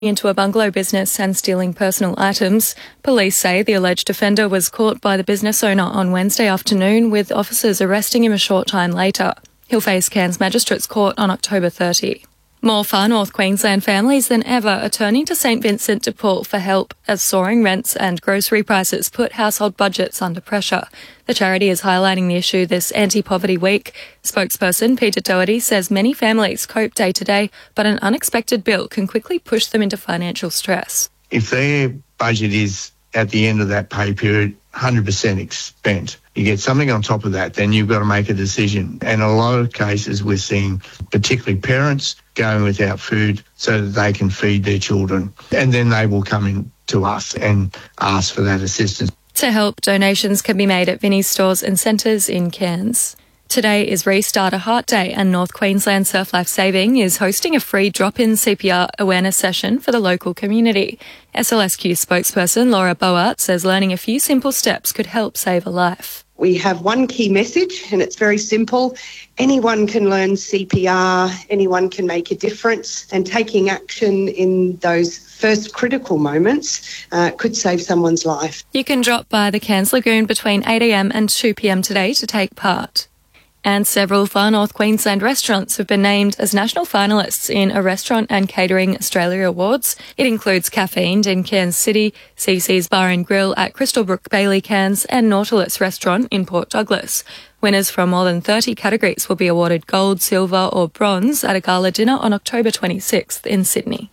into a bungalow business and stealing personal items. Police say the alleged offender was caught by the business owner on Wednesday afternoon, with officers arresting him a short time later. He'll face Cairns Magistrates Court on October 30. More Far North Queensland families than ever are turning to St Vincent de Paul for help as soaring rents and grocery prices put household budgets under pressure. The charity is highlighting the issue this anti-poverty week. Spokesperson Peter Doherty says many families cope day to day, but an unexpected bill can quickly push them into financial stress. If their budget is at the end of that pay period 100% spent, you get something on top of that, then you've got to make a decision. And in a lot of cases we're seeing particularly parents going without food so that they can feed their children. And then they will come in to us and ask for that assistance. To help, donations can be made at Vinnie's stores and centres in Cairns. Today is Restart a Heart Day, and North Queensland Surf Life Saving is hosting a free drop-in CPR awareness session for the local community. SLSQ spokesperson Laura Boart says learning a few simple steps could help save a life. We have one key message, and it's very simple. Anyone can learn CPR, anyone can make a difference, and taking action in those first critical moments could save someone's life. You can drop by the Cairns Lagoon between 8 a.m. and 2 p.m. today to take part. And several Far North Queensland restaurants have been named as national finalists in a Restaurant and Catering Australia Awards. It includes Caffeined in Cairns City, CC's Bar and Grill at Crystalbrook Bailey Cairns, and Nautilus Restaurant in Port Douglas. Winners from more than 30 categories will be awarded gold, silver or bronze at a gala dinner on October 26th in Sydney.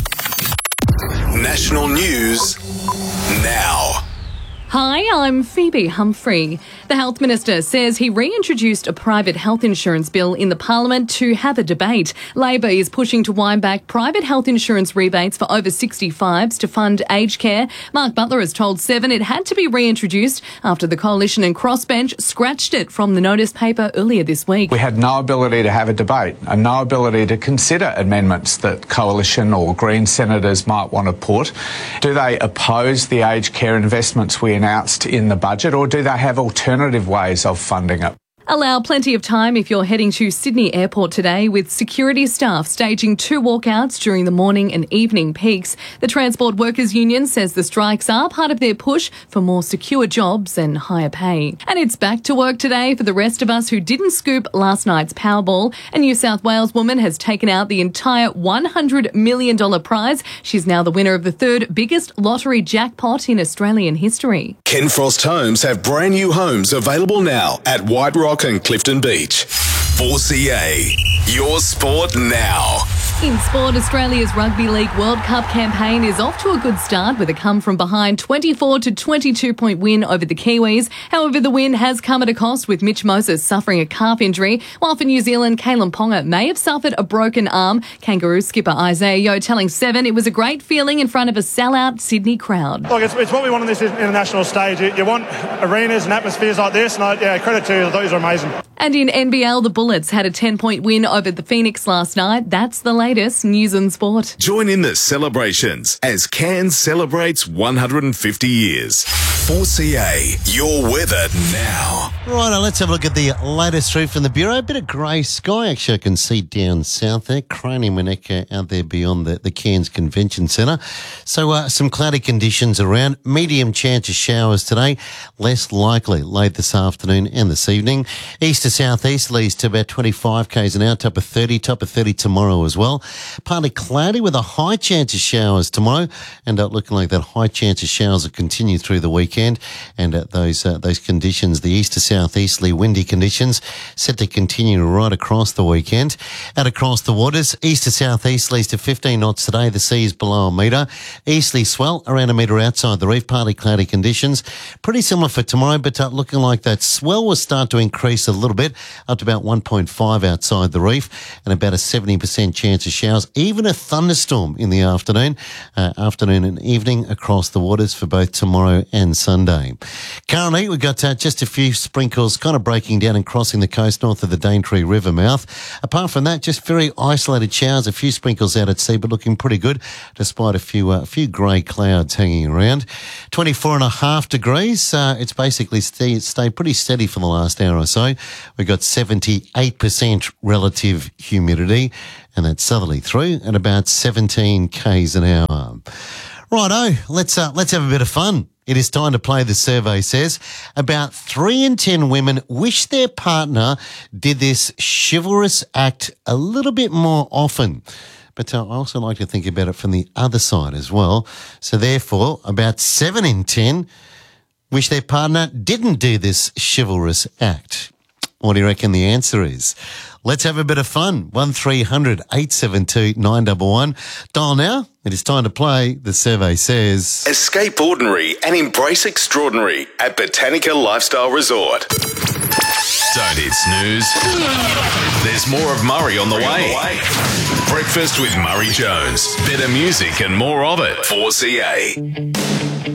National news now. Hi, I'm Phoebe Humphrey. The Health Minister says he reintroduced a private health insurance bill in the Parliament to have a debate. Labor is pushing to wind back private health insurance rebates for over 65s to fund aged care. Mark Butler has told Seven it had to be reintroduced after the Coalition and Crossbench scratched it from the notice paper earlier this week. We had no ability to have a debate and no ability to consider amendments that Coalition or Green senators might want to put. Do they oppose the aged care investments we announced in the budget, or do they have alternative ways of funding it? Allow plenty of time if you're heading to Sydney Airport today, with security staff staging 2 walkouts during the morning and evening peaks. The Transport Workers Union says the strikes are part of their push for more secure jobs and higher pay. And it's back to work today for the rest of us who didn't scoop last night's Powerball. A New South Wales woman has taken out the entire $100 million prize. She's now the winner of the third biggest lottery jackpot in Australian history. Ken Frost Homes have brand new homes available now at White Rock and Clifton Beach. 4CA, your sport now. In sport, Australia's Rugby League World Cup campaign is off to a good start with a come-from-behind 24 to 22-point win over the Kiwis. However, the win has come at a cost, with Mitch Moses suffering a calf injury, while for New Zealand, Kalen Ponga may have suffered a broken arm. Kangaroo skipper Isaiah Yeo telling Seven it was a great feeling in front of a sellout Sydney crowd. Look, it's what we want on this international stage. You want arenas and atmospheres like this, and credit to you. Those are amazing. And in NBL, the Bullets had a 10-point win over the Phoenix last night. That's the latest news and sport. Join in the celebrations as Cairns celebrates 150 years. 4CA, your weather now. Right, let's have a look at the latest through from the Bureau. A bit of grey sky, actually, I can see down south there. Crane and Winnetka out there beyond the Cairns Convention Centre. So some cloudy conditions around. Medium chance of showers today. Less likely late this afternoon and this evening. East to southeasterlies to about 25 k's an hour, top of 30 tomorrow as well. Partly cloudy with a high chance of showers tomorrow, and looking like that high chance of showers will continue through the weekend. And those conditions, the east to southeasterly windy conditions, set to continue right across the weekend. Out across the waters, east to southeasterlies to 15 knots today. The sea is below a metre. Easterly swell around a metre outside the reef. Partly cloudy conditions. Pretty similar for tomorrow, but looking like that swell will start to increase a little bit, up to about 1.5 outside the reef, and about a 70% chance of showers, even a thunderstorm in the afternoon and evening across the waters for both tomorrow and Sunday. Sunday. Currently, we've got just a few sprinkles kind of breaking down and crossing the coast north of the Daintree River mouth. Apart from that, just very isolated showers, a few sprinkles out at sea, but looking pretty good despite a few grey clouds hanging around. 24.5 degrees. It's basically stayed pretty steady for the last hour or so. We've got 78% relative humidity, and that's southerly through at about 17 k's an hour. Righto, let's have a bit of fun. It is time to play The Survey Says. About 3 in 10 women wish their partner did this chivalrous act a little bit more often. But I also like to think about it from the other side as well. So therefore, about 7 in 10 wish their partner didn't do this chivalrous act. What do you reckon the answer is? Let's have a bit of fun. 1300 872 911. Dial now. It is time to play The Survey Says. Escape ordinary and embrace extraordinary at Botanica Lifestyle Resort. Don't hit snooze. There's more of Murray on the way. Breakfast with Murray Jones. Better music and more of it. 4CA.